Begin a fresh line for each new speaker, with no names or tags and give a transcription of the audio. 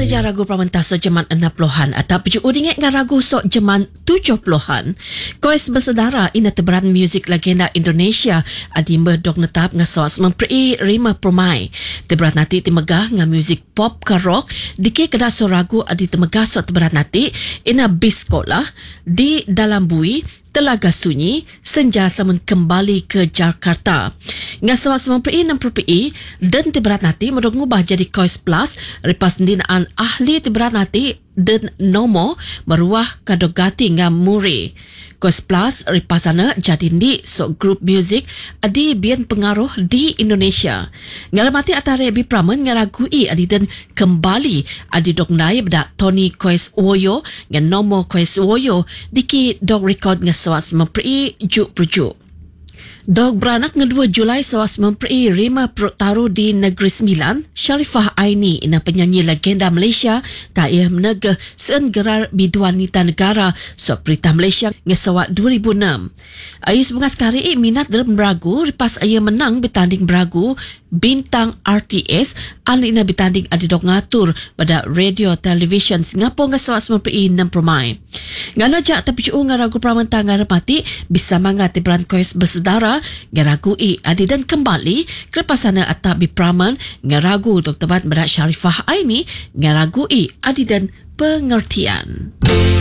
saja ragu pramenta so jaman 60-an atau peju udinget dengan ragu so jaman 70-an. Kois bersedara ina teberan muzik legenda Indonesia adi merdok netap ngasos memperi rima permai. Teberan nanti timegah dengan muzik pop ke rock diki kena so ragu adi temegah so teberan nanti ina bis sekolah di dalam bui Telaga Sunyi, senja samun kembali ke Jakarta. Ngasawas 60 dan tiberat nanti merubah jadi Kois Plus, ripas dinaan ahli tiberat nanti dan nomo meruah kadogati ngam muri. Kois Plus ripasana jadi ni so grup muzik adi bian pengaruh di Indonesia. Ngalamati atare bipramen ngaragui adi dan kembali adi dok naib da Tony Kois Woyo ngan nomo Kois Woyo diki dok record ngasawas memperi juk perjuk. Dog beranak ngedua Julai sawas memperi rima perut taru di Negeri Sembilan, Sharifah Aini ina penyanyi legenda Malaysia kaya menegah sen gerar biduan nita negara so perintah Malaysia ngesawat 2006. Ayah sebungas kari minat dalam beragu ripas ayah menang bertanding beragu bintang RTS an ina bertanding adidok ngatur pada radio televisyen Singapura ngesawat memperi 6 permai. Ngana jak tapi cu ngaragu pramenta ngarepati bisa mangat tibran Kois bersedara ngaragui adi dan kembali kerepasana atap bipraman ngaragu Dr. Bat Berat Sharifah Aini ngaragui adi dan pengertian.